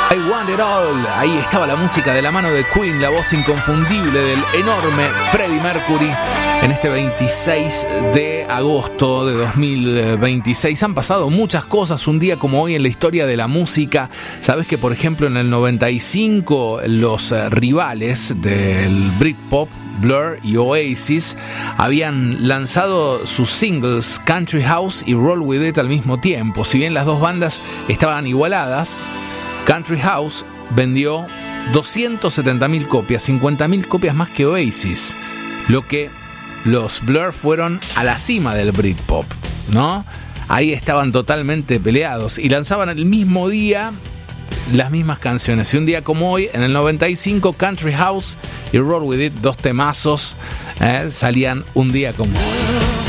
I Want It All. Ahí estaba la música de la mano de Queen, la voz inconfundible del enorme Freddie Mercury en este 26 de agosto de 2026. Han pasado muchas cosas un día como hoy en la historia de la música. Sabes que, por ejemplo, en el 95 los rivales del Britpop, Blur y Oasis, habían lanzado sus singles Country House y Roll With It al mismo tiempo. Si bien las dos bandas estaban igualadas, Country House vendió 270.000 copias, 50.000 copias más que Oasis, lo que los Blur fueron a la cima del Britpop, ¿no? Ahí estaban totalmente peleados y lanzaban el mismo día las mismas canciones. Y un día como hoy, en el 95, Country House y Roll With It, dos temazos, salían un día como hoy.